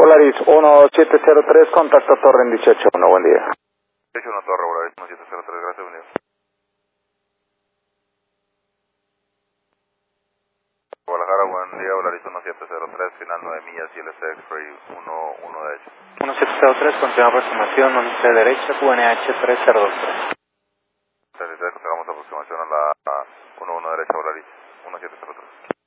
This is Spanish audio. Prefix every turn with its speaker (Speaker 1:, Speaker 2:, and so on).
Speaker 1: Volaris 1703, contacto Torre en 181, buen día.
Speaker 2: 181 Torre, Volaris 1703, gracias, buen día. Guadalajara, buen día, Volaris 1703, final 9 millas, ILC X-Ray 11 derecha.
Speaker 3: 1703, continúa aproximación 11 derecha, QNH 3023.
Speaker 2: 33, continuamos aproximación a la 11 derecha, Volaris 1703.